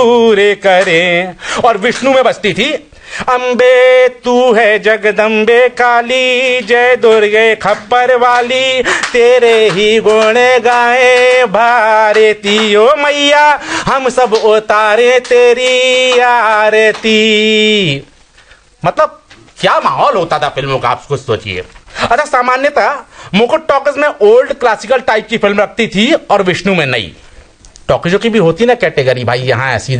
पूरे करें। और विष्णु में बजती थी, अम्बे तू है जगदम्बे काली, जय दुर्गे खप्पर वाली, तेरे ही गुण गाए भारती ओ मैया, हम सब उतारे तेरी आरती। मतलब क्या माहौल होता था फिल्मों का, आप कुछ सोचिए। अच्छा, सामान्यतः मुकुट टॉकीज में ओल्ड क्लासिकल टाइप की फिल्म रखती थी और विष्णु में नई। टॉकीजों की भी होती ना कैटेगरी, भाई यहाँ ऐसी